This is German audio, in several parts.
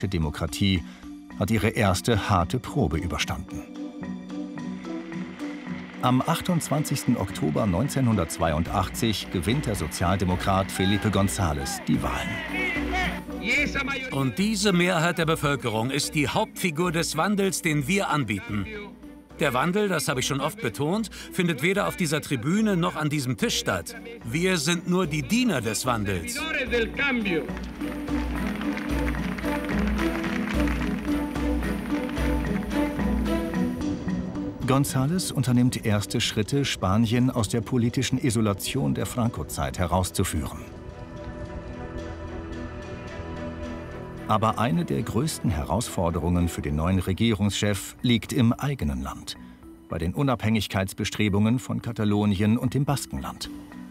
Die Demokratie hat ihre erste harte Probe überstanden. Am 28. Oktober 1982 gewinnt der Sozialdemokrat Felipe González die Wahlen. Und diese Mehrheit der Bevölkerung ist die Hauptfigur des Wandels, den wir anbieten. Der Wandel, das habe ich schon oft betont, findet weder auf dieser Tribüne noch an diesem Tisch statt. Wir sind nur die Diener des Wandels. González unternimmt erste Schritte, Spanien aus der politischen Isolation der Franco-Zeit herauszuführen. Aber eine der größten Herausforderungen für den neuen Regierungschef liegt im eigenen Land, bei den Unabhängigkeitsbestrebungen von Katalonien und dem Baskenland.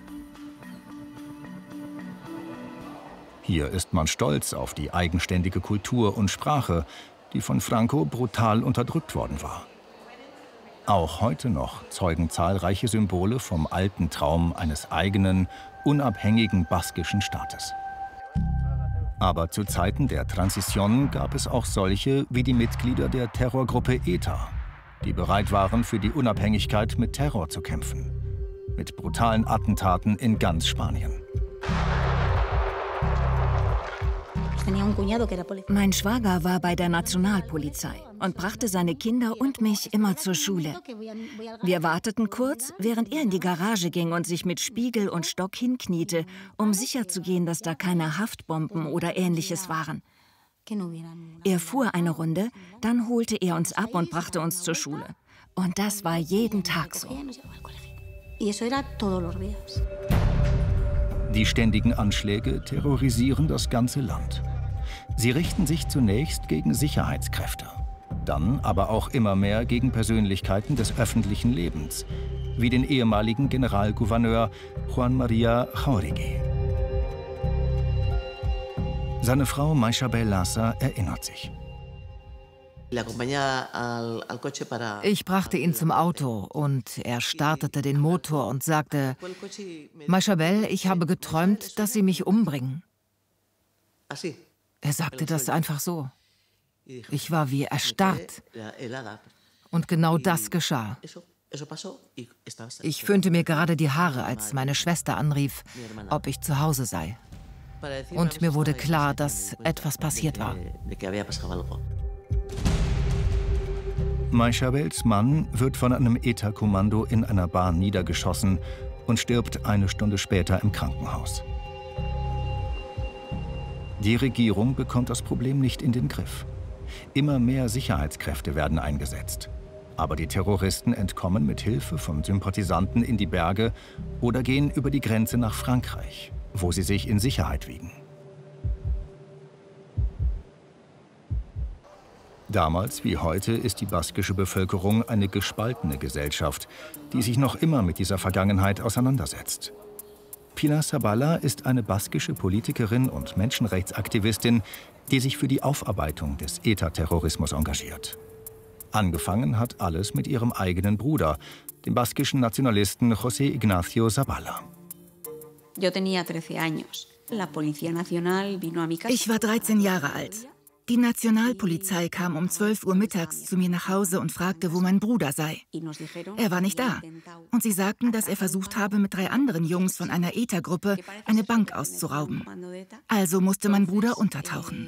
Hier ist man stolz auf die eigenständige Kultur und Sprache, die von Franco brutal unterdrückt worden war. Auch heute noch zeugen zahlreiche Symbole vom alten Traum eines eigenen, unabhängigen baskischen Staates. Aber zu Zeiten der Transición gab es auch solche wie die Mitglieder der Terrorgruppe ETA, die bereit waren, für die Unabhängigkeit mit Terror zu kämpfen. Mit brutalen Attentaten in ganz Spanien. Mein Schwager war bei der Nationalpolizei und brachte seine Kinder und mich immer zur Schule. Wir warteten kurz, während er in die Garage ging und sich mit Spiegel und Stock hinkniete, um sicherzugehen, dass da keine Haftbomben oder Ähnliches waren. Er fuhr eine Runde, dann holte er uns ab und brachte uns zur Schule. Und das war jeden Tag so. Die ständigen Anschläge terrorisieren das ganze Land. Sie richten sich zunächst gegen Sicherheitskräfte, dann aber auch immer mehr gegen Persönlichkeiten des öffentlichen Lebens, wie den ehemaligen Generalgouverneur Juan María Jáuregui. Seine Frau Maisabel Lassa erinnert sich. Ich brachte ihn zum Auto und er startete den Motor und sagte: Maisabel, ich habe geträumt, dass Sie mich umbringen. Er sagte das einfach so. Ich war wie erstarrt. Und genau das geschah. Ich föhnte mir gerade die Haare, als meine Schwester anrief, ob ich zu Hause sei. Und mir wurde klar, dass etwas passiert war. Maisabels Mann wird von einem ETA-Kommando in einer Bahn niedergeschossen und stirbt eine Stunde später im Krankenhaus. Die Regierung bekommt das Problem nicht in den Griff. Immer mehr Sicherheitskräfte werden eingesetzt. Aber die Terroristen entkommen mit Hilfe von Sympathisanten in die Berge oder gehen über die Grenze nach Frankreich, wo sie sich in Sicherheit wiegen. Damals wie heute ist die baskische Bevölkerung eine gespaltene Gesellschaft, die sich noch immer mit dieser Vergangenheit auseinandersetzt. Pilar Zabala ist eine baskische Politikerin und Menschenrechtsaktivistin, die sich für die Aufarbeitung des ETA-Terrorismus engagiert. Angefangen hat alles mit ihrem eigenen Bruder, dem baskischen Nationalisten José Ignacio Zabala. Ich war 13 Jahre alt. Die Nationalpolizei kam um 12 Uhr mittags zu mir nach Hause und fragte, wo mein Bruder sei. Er war nicht da. Und sie sagten, dass er versucht habe, mit 3 anderen Jungs von einer ETA-Gruppe eine Bank auszurauben. Also musste mein Bruder untertauchen.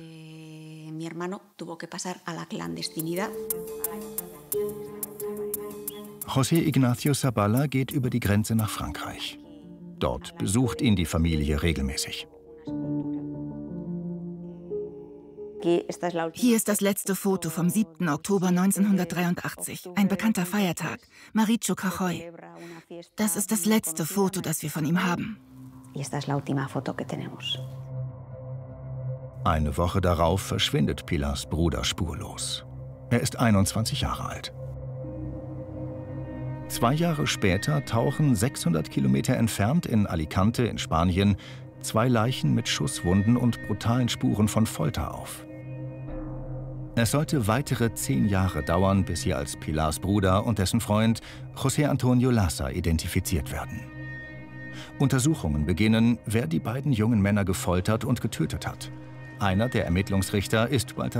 José Ignacio Zabala geht über die Grenze nach Frankreich. Dort besucht ihn die Familie regelmäßig. Hier ist das letzte Foto vom 7. Oktober 1983, ein bekannter Feiertag, Maricho Rajoy. Das ist das letzte Foto, das wir von ihm haben. Eine Woche darauf verschwindet Pilars Bruder spurlos. Er ist 21 Jahre alt. 2 Jahre später tauchen 600 Kilometer entfernt in Alicante in Spanien 2 Leichen mit Schusswunden und brutalen Spuren von Folter auf. Es sollte weitere 10 Jahre dauern, bis sie als Pilars Bruder und dessen Freund José Antonio Lassa identifiziert werden. Untersuchungen beginnen, wer die beiden jungen Männer gefoltert und getötet hat. Einer der Ermittlungsrichter ist Walter